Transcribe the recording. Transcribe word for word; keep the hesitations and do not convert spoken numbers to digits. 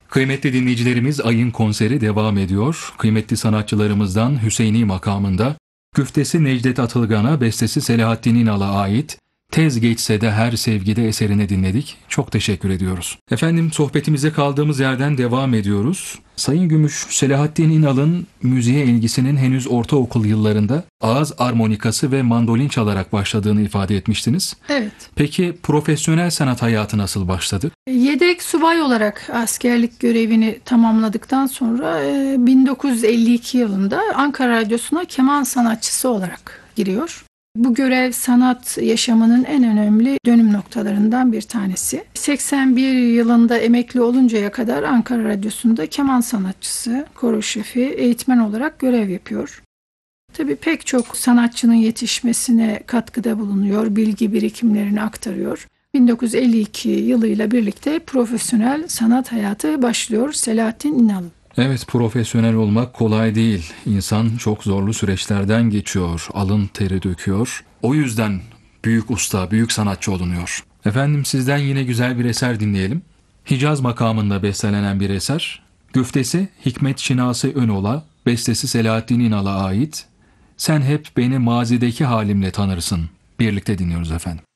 Kıymetli dinleyicilerimiz, Ayın konseri devam ediyor. Kıymetli sanatçılarımızdan Hüseyni makamında güftesi Necdet Atılgan'a, bestesi Selahattin İnal'a ait Tez Geçse de Her Sevgide eserini dinledik. Çok teşekkür ediyoruz. Efendim, sohbetimize kaldığımız yerden devam ediyoruz. Sayın Gümüş, Selahattin İnal'ın müziğe ilgisinin henüz ortaokul yıllarında ağız armonikası ve mandolin çalarak başladığını ifade etmiştiniz. Evet. Peki profesyonel sanat hayatı nasıl başladı? Yedek subay olarak askerlik görevini tamamladıktan sonra bin dokuz yüz elli iki yılında Ankara Radyosu'na keman sanatçısı olarak giriyor. Bu görev sanat yaşamının en önemli dönüm noktalarından bir tanesi. seksen bir yılında emekli oluncaya kadar Ankara Radyosu'nda keman sanatçısı, koro şefi, eğitmen olarak görev yapıyor. Tabii pek çok sanatçının yetişmesine katkıda bulunuyor, bilgi birikimlerini aktarıyor. bin dokuz yüz elli iki yılıyla birlikte profesyonel sanat hayatı başlıyor Selahattin İnal. Evet, profesyonel olmak kolay değil. İnsan çok zorlu süreçlerden geçiyor, alın teri döküyor. O yüzden büyük usta, büyük sanatçı olunuyor. Efendim, sizden yine güzel bir eser dinleyelim. Hicaz makamında bestelenen bir eser. Güftesi Hikmet Şinasi Önol'a, bestesi Selahattin İnal'a ait. Sen hep beni mazideki halimle tanırsın. Birlikte dinliyoruz efendim.